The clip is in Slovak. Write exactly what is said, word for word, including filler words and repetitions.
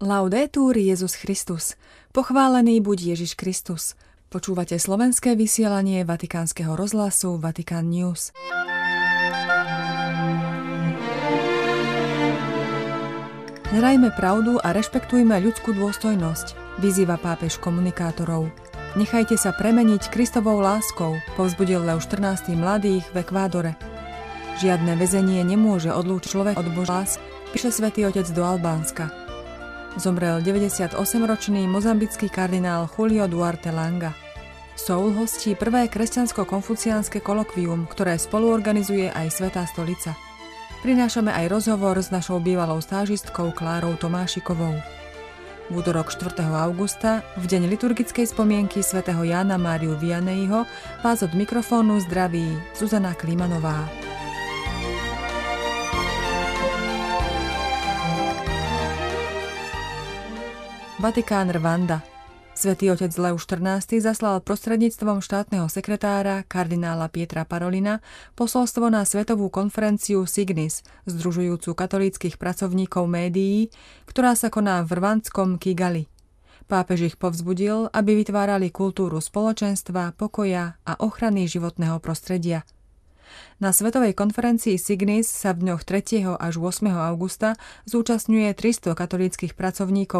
Laudetur Jesus Christus. Pochválený buď Ježiš Kristus. Počúvate slovenské vysielanie Vatikánskeho rozhlasu Vatican News. Hrajme pravdu a rešpektujme ľudskú dôstojnosť, vyzýva pápež komunikátorov. Nechajte sa premeniť Kristovou láskou, povzbudil Leo štrnásty mladých v Ekvádore. Žiadne väzenie nemôže odlúčiť človeka od Božej lásky, píše svätý Otec do Albánska. Zomrel deväťdesiatosemročný mozambický kardinál Julio Duarte Langa. Soul hostí prvé kresťansko-konfuciánske kolokvium, ktoré spoluorganizuje aj Svätá stolica. Prinášame aj rozhovor s našou bývalou stážistkou Klárou Tomášikovou. V útorok štvrtého augusta, v deň liturgickej spomienky svätého Jána Máriu Vianneyho, vás od mikrofónu zdraví Zuzana Klimanová. Vatikán Rwanda. Svätý otec Leo štrnásty zaslal prostredníctvom štátneho sekretára kardinála Pietra Parolina posolstvo na svetovú konferenciu Signis, združujúcu katolíckych pracovníkov médií, ktorá sa koná v rwandskom Kigali. Pápež ich povzbudil, aby vytvárali kultúru spoločenstva, pokoja a ochrany životného prostredia. Na svetovej konferencii Signis sa v dňoch tretieho až ôsmeho augusta zúčastňuje tristo katolíckych pracovníkov